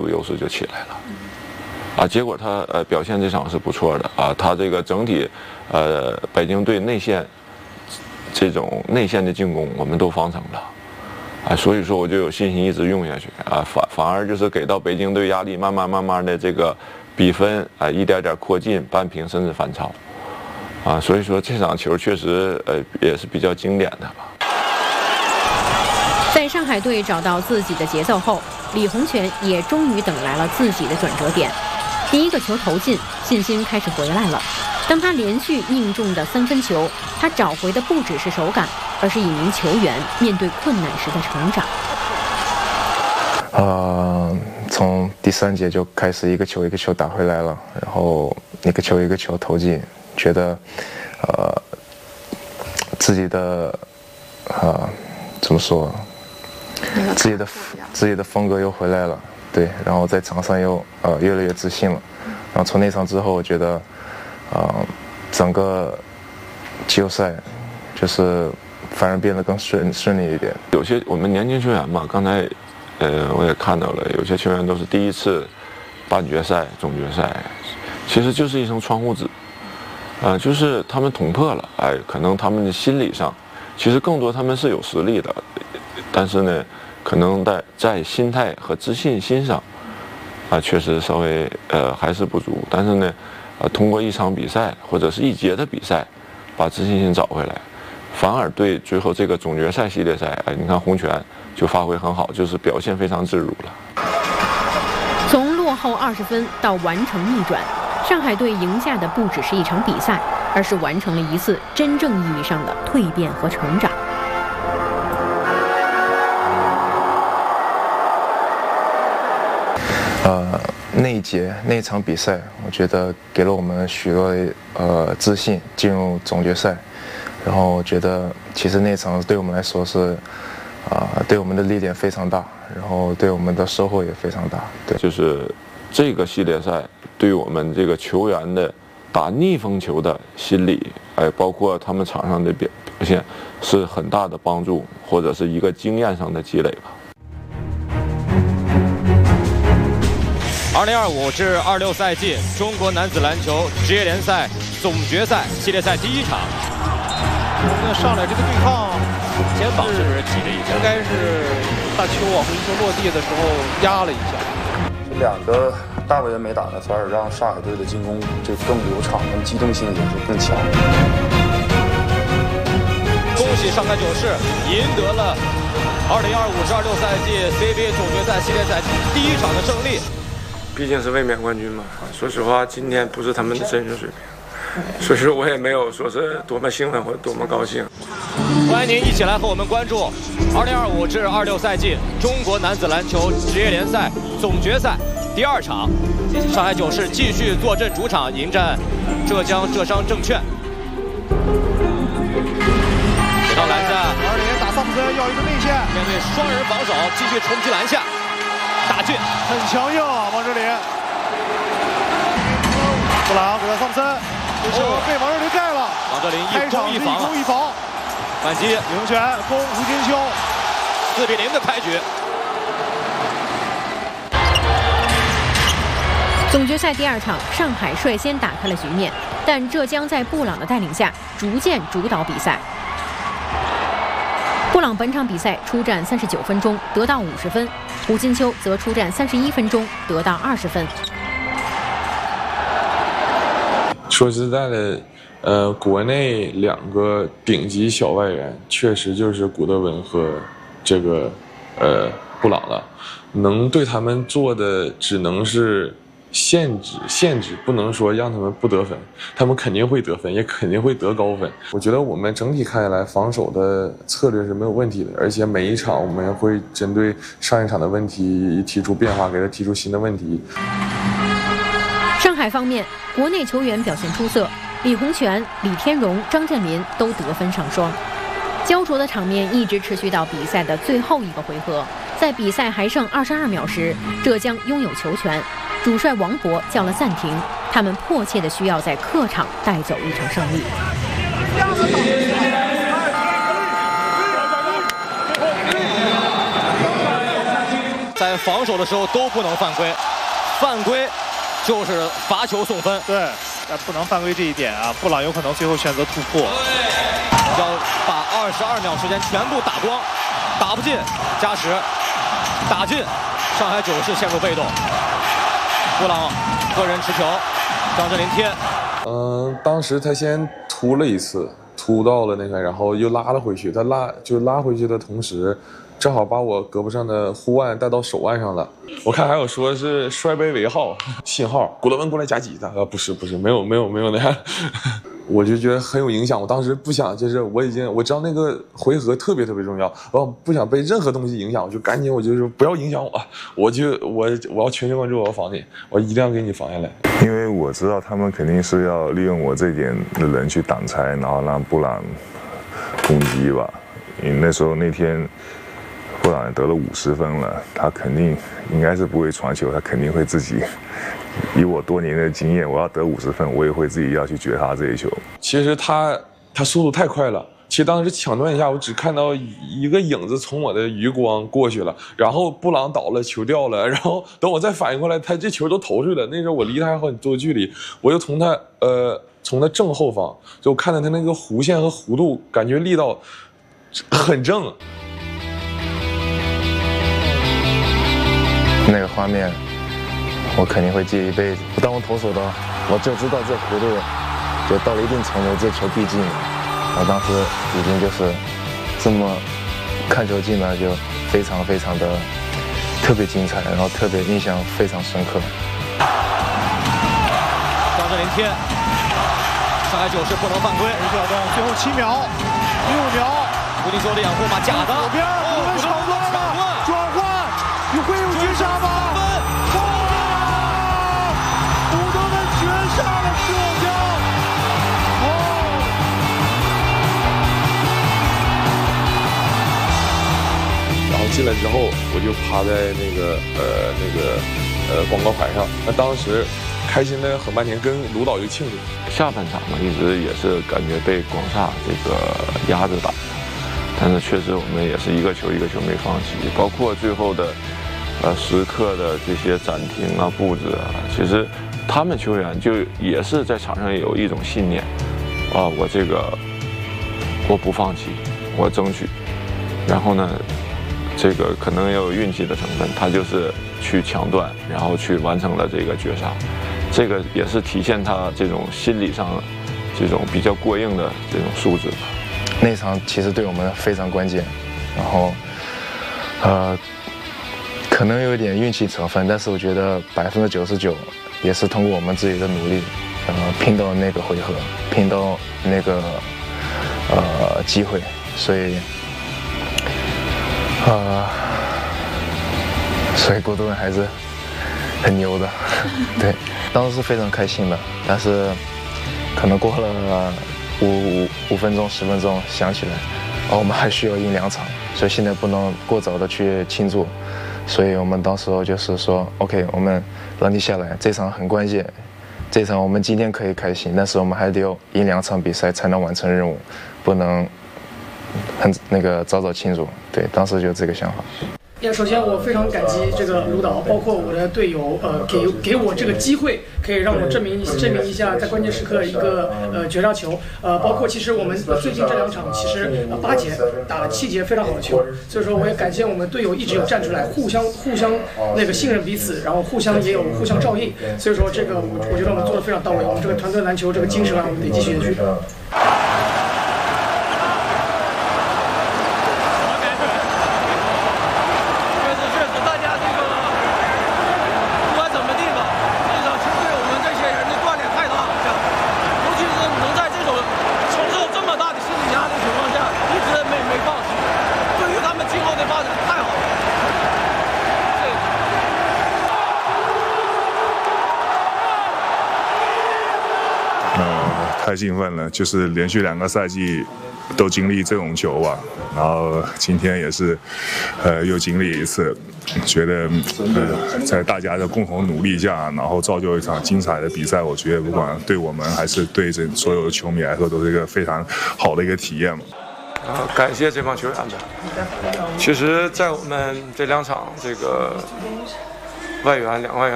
术优势就起来了。结果他表现这场是不错的啊，他这个整体北京队内线这种内线的进攻我们都防成了所以说我就有信心一直用下去反而就是给到北京队压力，慢慢的这个比分一点点扩进，扳平甚至反超所以说这场球确实也是比较经典的吧。 在上海队找到自己的节奏后，李洪权也终于等来了自己的转折点。第一个球投进，信心开始回来了。当他连续命中的3分球，他找回的不只是手感，而是一名球员面对困难时的成长。 从第3节就开始一个球一个球打回来了，然后一个球一个球投进，觉得自己的怎么说，自己的风格又回来了，对，然后在场上又越来越自信了。然后从那场之后，我觉得整个季后赛就是反而变得更顺利一点。 有些我们年轻球员嘛，刚才我也看到了，有些球员都是第一次半决赛、总决赛，其实就是一层窗户纸，就是他们捅破了，可能他们的心理上，其实更多他们是有实力的，但是呢，可能在心态和自信心上，确实稍微还是不足，但是呢，通过一场比赛或者是一节的比赛，把自信心找回来，反而对最后这个总决赛系列赛，你看洪权就发挥很好，就是表现非常自如了。 从落后20分到完成逆转，上海队赢下的不只是一场比赛，而是完成了一次真正意义上的蜕变和成长。 那场比赛，我觉得给了我们许多自信，进入总决赛。然后我觉得其实那场对我们来说是对我们的历练非常大，然后对我们的收获也非常大。对， 就是这个系列赛对我们这个球员的打逆风球的心理，包括他们场上的表现是很大的帮助，或者是一个经验上的积累吧。 2025至26赛季中国男子篮球职业联赛总决赛系列赛第1场。 那上来这个对抗， 肩膀是不是挤了一下？ 应该是大邱回球落地的时候压了一下。 这2个大围没打呢，反而让上海队的进攻这更流畅，跟机动性也是更强。 恭喜上海九世赢得了2025至26赛季 CBA 总决赛系列赛第1场的胜利。 毕竟是卫冕冠军嘛，说实话，今天不是他们的真实水平，所以说我也没有说是多么兴奋或者多么高兴。 欢迎您一起来和我们关注2025至26赛季中国男子篮球职业联赛总决赛第2场，上海九世继续坐镇主场迎战浙商证券。给到篮下 ，20打桑普森要一个内线， 面对双人防守，继续冲击篮下。大进很强硬啊，王哲林。布朗给到桑普森，这球被王哲林盖了。 王哲林一攻一防，反击李洪权攻吴金秋 ，4比0的开局。 总决赛第2场，上海率先打开了局面，但浙江在布朗的带领下逐渐主导比赛。布朗本场比赛出战39分钟，得到50分；吴金秋则出战31分钟，得到20分。 说实在的，国内2个顶级小外援，确实就是古德文和这个布朗了，能对他们做的只能是限制，不能说让他们不得分，他们肯定会得分，也肯定会得高分。我觉得我们整体看下来，防守的策略是没有问题的，而且每一场我们会针对上一场的问题提出变化，给他提出新的问题。 上海方面，国内球员表现出色，李洪权、李天荣、张镇麟都得分上双。焦灼的场面一直持续到比赛的最后一个回合，在比赛还剩22秒时，浙江拥有球权。主帅王博叫了暂停，他们迫切地需要在客场带走一场胜利。 赛在防守的时候都不能犯规，犯规就是罚球送分。 对，但不能犯规这一点啊，布朗有可能最后选择突破。 要把22秒时间全部打光，打不进加时，打进上海九市陷入被动。布朗个人持球，张镇麟贴。 当时他先突了一次，突到了那个，然后又拉了回去。他拉回去的同时，正好把我胳膊上的护腕带到手腕上了。我看还有说是摔杯为号信号，古德文过来夹击他。不是，没有那样。我就觉得很有影响。我当时不想，就是我知道那个回合特别重要，我不想被任何东西影响，我就赶紧我就是不要影响我，我要全神贯注，我要防你，我一定要给你防下来。 因为我知道他们肯定是要利用我这点的人去挡拆，然后让布朗攻击吧。因为那天布朗得了50分了，他肯定应该是不会传球，他肯定会自己。以我多年的经验，我要得50分，我也会自己要去绝他这一球。 其实他速度太快了，其实当时抢断一下，我只看到一个影子从我的余光过去了，然后布朗倒了，球掉了，然后等我再反应过来，他这球都投出去了。那时候我离他还很多距离，我就从他正后方，就我看到他那个弧线和弧度，感觉力道很正。 那个画面我肯定会记一辈子。当我投手的，我就知道这弧度就到了一定程度，这球必进。我当时已经就是这么看球进了，就非常的特别精彩，然后特别印象非常深刻。 张镇麟贴，上海九市不能犯规。 1秒钟，最后7秒、6秒， 胡迪说的掩护把假的左边，古德文抢断了，转换，你会有绝杀吗？古德文绝杀了浙江！ 然后进来之后，我就趴在那个广告牌上，那当时开心的很半天，跟卢导就庆祝。 下半场嘛，一直也是感觉被广厦这个压着打，但是确实我们也是一个球没放弃，包括最后的时刻的这些暂停啊、布置啊，其实他们球员就也是在场上有一种信念，我不放弃，我争取，然后呢，这个可能也有运气的成分，他就是去抢断，然后去完成了这个绝杀，这个也是体现他这种心理上这种比较过硬的这种素质吧。 那场其实对我们非常关键，然后可能有一点运气成分，但是我觉得99%也是通过我们自己的努力，拼到那个回合，拼到那个机会，所以古德文还是很牛的，对，当时是非常开心的，但是可能过了5分钟、10分钟想起来，我们还需要赢2场，所以现在不能过早的去庆祝，所以我们当时就是说 ，OK， 我们让你下来，这场很关键，这场我们今天可以开心，但是我们还得要赢2场比赛才能完成任务，不能早庆祝。对，当时就这个想法。 首先我非常感激这个卢导，包括我的队友，给我这个机会，可以让我证明一下在关键时刻一个绝杀球，包括其实我们最近这2场其实8节打了7节非常好的球，所以说我也感谢我们队友一直有站出来，互相信任彼此，然后互相照应，所以说这个我觉得我们做得非常到位，我们这个团队篮球这个精神我们得继续延续。 太兴奋了，就是连续2个赛季都经历这种球吧，然后今天也是，又经历一次，觉得在大家的共同努力下，然后造就一场精彩的比赛，我觉得不管对我们还是对所有的球迷来说，都是一个非常好的一个体验。 感谢这帮球员的。其实，在我们这2场这个2外援